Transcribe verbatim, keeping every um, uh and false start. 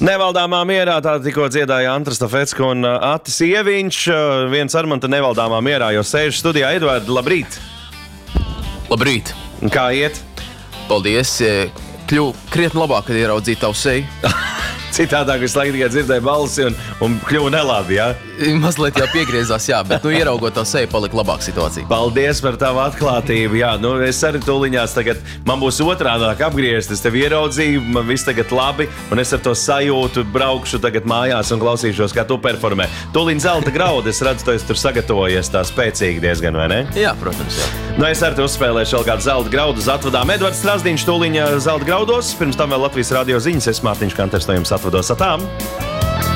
Nevaldāmā mierā tā tikko dziedāja Antra Stafecka un uh, Atis Ieviņš. Uh, viens ar mani nevaldāmā mierā, jo sēž studijā. Edvard, labrīt! Labrīt! Kā iet? Paldies! Kļuvu krietni labāk, kad ieraudzīju tavu seju. Citādāk visu laiku tikai dzirdēju balsi un, un kļuvu nelabi, jā? Mazliet jau piegriezās, jā, bet nu ieraugot tavu seju palika labāka situācija. Paldies par tavu atklātību, jā. Nu, es arī tūliņās tagad, man būs otrādāk apgriezt, es tevi ieraudzīju, man viss tagad labi, un es ar to sajūtu braukšu tagad mājās un klausīšos, kā tu performē. Tūliņ zelta graudu, es redzu, tu esi tur sagatavojies tā spēcīgi diezgan, vai ne? Jā, protams, jā. Nu, es ar te uzspēlēšu vēl kādu zelta graudu uz atvadām. Edvards Strasdiņš tūliņ zelta graudos, pirms tam vēl Latvijas radio ziņas, es Mārtiņš Kanters no jums atvados atām.